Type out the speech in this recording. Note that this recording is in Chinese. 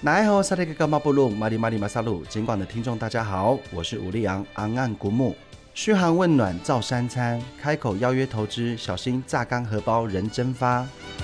奈后萨利格伽马布鲁马里马里马萨鲁，尽管的听众大家好，我是武力昂昂岸古木，嘘寒问暖照三餐，开口邀约投资，小心榨干荷包人蒸发。